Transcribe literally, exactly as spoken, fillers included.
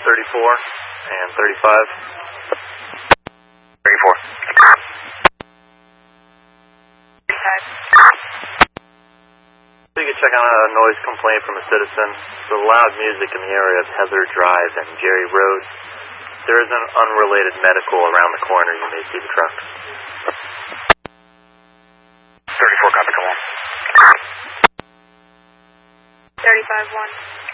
thirty-four and thirty-five. thirty-four. So you can check on a noise complaint from a citizen. The loud music in the area of Heather Drive and Jerry Road. There is an unrelated medical around the corner. You may see the truck. thirty-four, copy, come on. thirty-five one.